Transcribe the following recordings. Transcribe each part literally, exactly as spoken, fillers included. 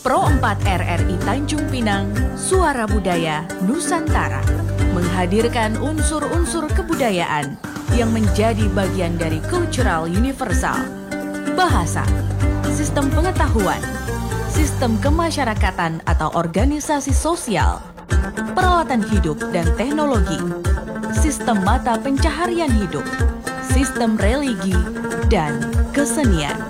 Pro empat R R I Tanjung Pinang, Suara Budaya Nusantara, menghadirkan unsur-unsur kebudayaan yang menjadi bagian dari cultural universal. Bahasa, sistem pengetahuan, sistem kemasyarakatan atau organisasi sosial, peralatan hidup dan teknologi, sistem mata pencaharian hidup, sistem religi, dan kesenian.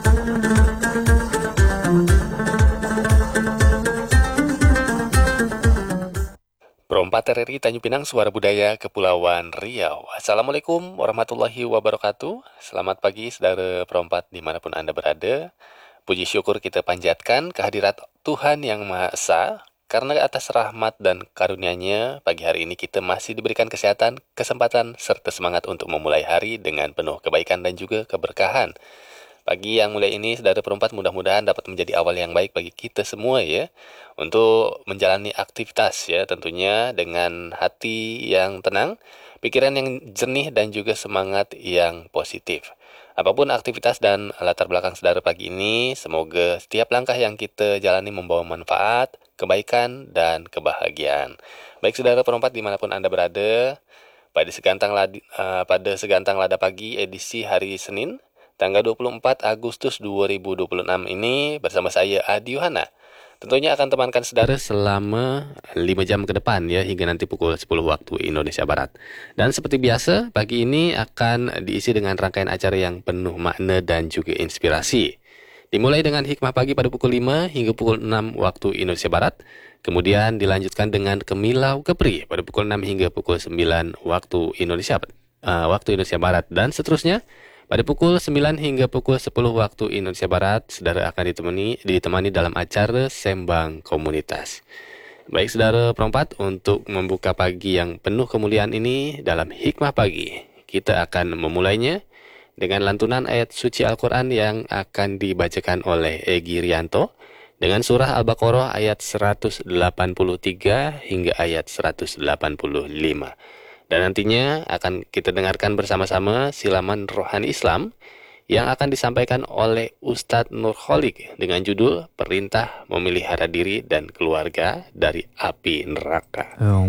Pro empat R R I Tanjung Pinang, Suara Budaya Kepulauan Riau. Assalamualaikum warahmatullahi wabarakatuh. Selamat pagi saudara Pro empat dimanapun Anda berada. Puji syukur kita panjatkan kehadirat Tuhan Yang Maha Esa, karena atas rahmat dan karunia-Nya pagi hari ini kita masih diberikan kesehatan, kesempatan, serta semangat untuk memulai hari dengan penuh kebaikan dan juga keberkahan. Pagi yang mulai ini, saudara perempat, mudah-mudahan dapat menjadi awal yang baik bagi kita semua ya, untuk menjalani aktivitas ya, tentunya dengan hati yang tenang, pikiran yang jernih dan juga semangat yang positif. Apapun aktivitas dan latar belakang saudara pagi ini, semoga setiap langkah yang kita jalani membawa manfaat, kebaikan, dan kebahagiaan. Baik saudara perempat dimanapun Anda berada, pada segantang lada, uh, pada segantang lada pagi edisi hari Senin, tanggal dua puluh empat Agustus dua ribu dua puluh enam ini bersama saya Adi Yohana. Tentunya akan temankan saudara selama lima jam ke depan ya, hingga nanti pukul sepuluh waktu Indonesia Barat. Dan seperti biasa, pagi ini akan diisi dengan rangkaian acara yang penuh makna dan juga inspirasi. Dimulai dengan hikmah pagi pada pukul lima hingga pukul enam waktu Indonesia Barat. Kemudian dilanjutkan dengan Kemilau Kepri pada pukul enam hingga pukul sembilan waktu Indonesia uh, waktu Indonesia Barat, dan seterusnya pada pukul sembilan hingga pukul sepuluh waktu Indonesia Barat, saudara akan ditemani, ditemani dalam acara Sembang Komunitas. Baik saudara perempat, untuk membuka pagi yang penuh kemuliaan ini dalam hikmah pagi, kita akan memulainya dengan lantunan ayat suci Al-Quran yang akan dibacakan oleh Egi Rianto dengan surah Al-Baqarah ayat seratus delapan puluh tiga hingga ayat seratus delapan puluh lima. Dan nantinya akan kita dengarkan bersama-sama silaman rohani Islam yang akan disampaikan oleh Ustadz Nurholik dengan judul Perintah Memelihara Diri dan Keluarga dari Api Neraka.